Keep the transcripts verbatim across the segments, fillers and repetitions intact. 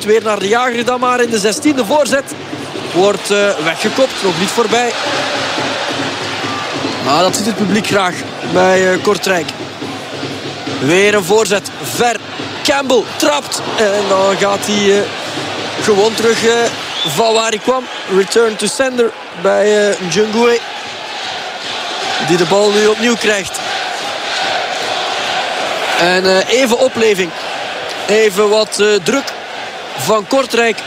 weer naar de jager dan maar in de zestiende. Voorzet wordt uh, weggekopt, nog niet voorbij. Maar dat ziet het publiek graag bij uh, Kortrijk. Weer een voorzet, ver. Campbell trapt en dan gaat hij uh, gewoon terug uh, van waar hij kwam. Return to sender bij uh, Njungwe, die de bal nu opnieuw krijgt. En uh, even opleving. Even wat uh, druk van Kortrijk.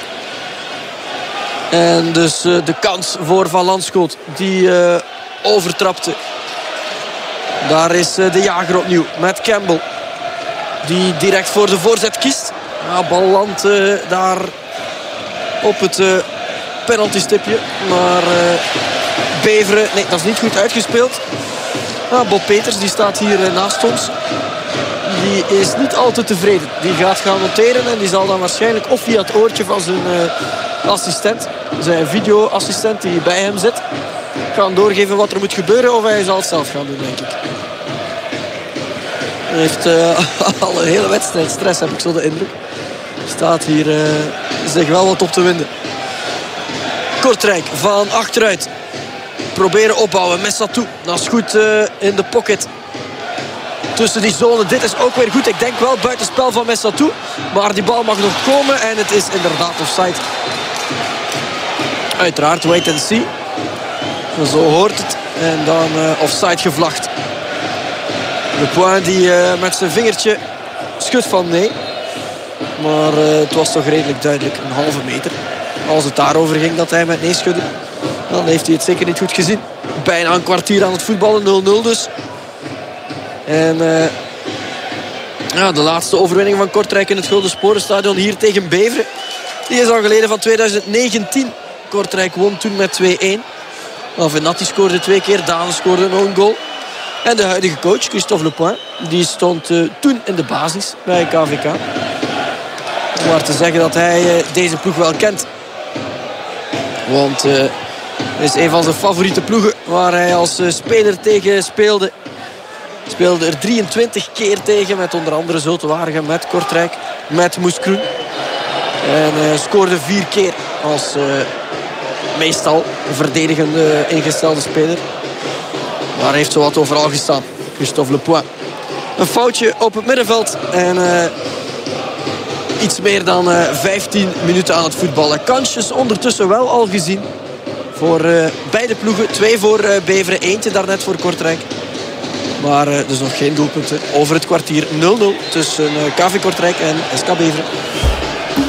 En dus uh, de kans voor Van Lanschot, die uh, overtrapte. Daar is uh, de jager opnieuw met Campbell, die direct voor de voorzet kiest. Ja, bal landt uh, daar op het uh, penaltystipje. Maar uh, Beveren, nee, dat is niet goed uitgespeeld. Ah, Bob Peters, die staat hier uh, naast ons. Die is niet al te tevreden. Die gaat gaan noteren en die zal dan waarschijnlijk of via het oortje van zijn uh, assistent, zijn videoassistent die bij hem zit, gaan doorgeven wat er moet gebeuren, of hij zal het zelf gaan doen, denk ik. Hij heeft uh, al een hele wedstrijd stress, heb ik zo de indruk. Staat hier uh, zich wel wat op te winden. Kortrijk van achteruit. Proberen opbouwen. Messatou. Dat is goed uh, in de pocket. Tussen die zone. Dit is ook weer goed. Ik denk wel buitenspel van Messatou. Maar die bal mag nog komen. En het is inderdaad offside. Uiteraard wait and see. Zo hoort het. En dan uh, offside gevlacht. Le Point die uh, met zijn vingertje schudt van nee. Maar uh, het was toch redelijk duidelijk. Een halve meter. Als het daarover ging dat hij met nee schudde, dan heeft hij het zeker niet goed gezien. Bijna een kwartier aan het voetballen. nul nul dus. En uh, ja, de laatste overwinning van Kortrijk in het Gulden Sporenstadion hier tegen Beveren. Die is al geleden van twintig negentien. Kortrijk won toen met twee-een. Venatti scoorde twee keer. Daan scoorde nog een goal. En de huidige coach, Christophe Le Point, die stond uh, toen in de basis bij K V K. Om maar te zeggen dat hij uh, deze ploeg wel kent. Want uh, het is een van zijn favoriete ploegen waar hij als uh, speler tegen speelde. Speelde er drieëntwintig keer tegen, met onder andere Zulte Waregem, met Kortrijk, met Moeskroen. En uh, scoorde vier keer als uh, meestal verdedigende ingestelde speler. Daar heeft zowat overal gestaan, Christophe Le Point. Een foutje op het middenveld en uh, iets meer dan uh, vijftien minuten aan het voetballen. Kansjes ondertussen wel al gezien voor uh, beide ploegen. Twee voor uh, Beveren, eentje daarnet voor Kortrijk. Maar uh, dus nog geen doelpunten over het kwartier. nul nul tussen uh, K V Kortrijk en S K Beveren.